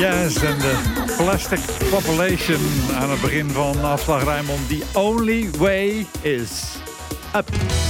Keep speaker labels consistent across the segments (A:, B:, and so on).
A: Yes, en de Plastic Population aan het begin van Afslag Rijnmond. The only way is up.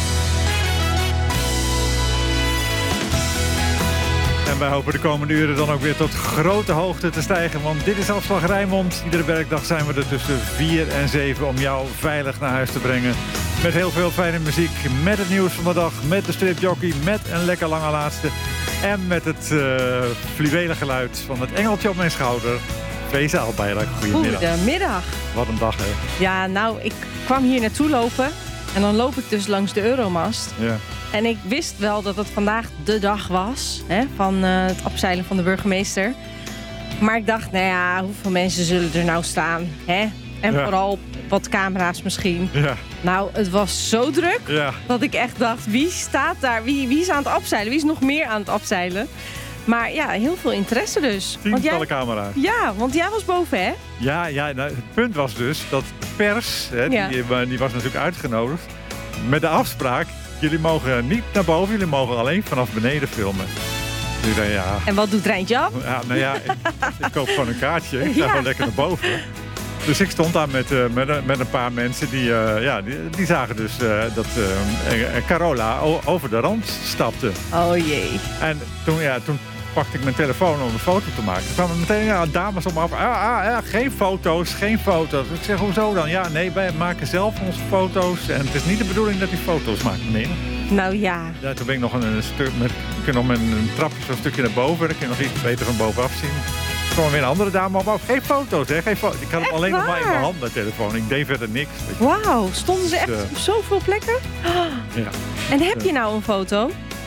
A: En wij hopen de komende uren dan ook weer tot grote hoogte te stijgen. Want dit is Afslag Rijnmond. Iedere werkdag zijn we er tussen 4 en 7 om jou veilig naar huis te brengen. Met heel veel fijne muziek, met het nieuws van de dag, met de stripjockey, met een lekker lange laatste. En met het fluwelen geluid van het engeltje op mijn schouder. Wees Albeirak, goedemiddag.
B: Goedemiddag.
A: Wat een dag, hè?
B: Ja, nou, ik kwam hier naartoe lopen. En dan loop ik dus langs de Euromast.
A: Ja.
B: En ik wist wel dat het vandaag de dag was, hè, van het opzeilen van de burgemeester. Maar ik dacht, nou ja, hoeveel mensen zullen er nou staan? Hè? En vooral wat camera's misschien.
A: Ja.
B: Nou, het was zo druk dat ik echt dacht, wie staat daar? Wie is aan het opzeilen? Wie is nog meer aan het opzeilen? Maar ja, heel veel interesse dus.
A: Tientallen camera's.
B: Ja, want jij was boven, hè?
A: Ja, nou, het punt was dus dat de pers, hè, die was natuurlijk uitgenodigd. Met de afspraak, jullie mogen niet naar boven, jullie mogen alleen vanaf beneden filmen. Dus, ja.
B: En wat doet Rijntje?
A: Ja, nou ja, ik koop gewoon een kaartje. Ik ga gewoon lekker naar boven. Dus ik stond daar met een paar mensen die zagen dus dat Carola over de rand stapte.
B: Oh jee.
A: En toen pakte ik mijn telefoon om een foto te maken. Toen kwamen meteen dames om me af. Geen foto's. Ik zeg, hoezo dan? Ja, nee, wij maken zelf onze foto's. En het is niet de bedoeling dat die foto's maken, meneer.
B: Nou ja.
A: Ja, toen ben ik nog een stuk met een trapje zo'n stukje naar boven. Dan kun je nog iets beter van bovenaf zien. Er kwam weer een andere dame op. Geen foto's, hè? Geen foto's. Ik had hem alleen nog maar in mijn hand, mijn telefoon. Ik deed verder niks.
B: Wauw, stonden ze echt op zoveel plekken?
A: Ja.
B: En heb je nou een foto?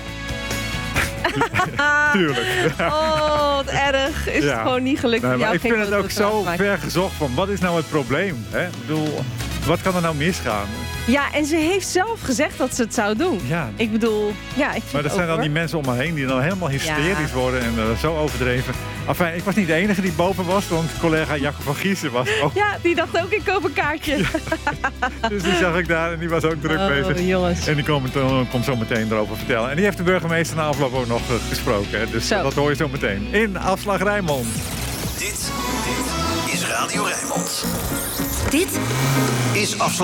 A: Tuurlijk.
B: Oh, wat erg. Is het gewoon niet gelukt?
A: Nee, maar ik vind het ook zo ver gezocht van, wat is nou het probleem? Hè? Ik bedoel, wat kan er nou misgaan? Ja,
B: en ze heeft zelf gezegd dat ze het zou doen.
A: Ja.
B: Ik bedoel, ik vind
A: maar dat zijn dan die mensen om me heen die dan helemaal hysterisch worden en zo overdreven. Enfin, ik was niet de enige die boven was, want collega Jacco van Giezen was ook.
B: Ja, die dacht ook, ik koop een kaartje.
A: Ja. Dus die zag ik daar en die was ook druk bezig.
B: Jongens.
A: En die komt zo meteen erover vertellen. En die heeft de burgemeester na afloop ook nog gesproken. Hè? Dus dat hoor je zo meteen. In Afslag Rijnmond.
C: Dit is Radio Rijnmond. Dit is Afslag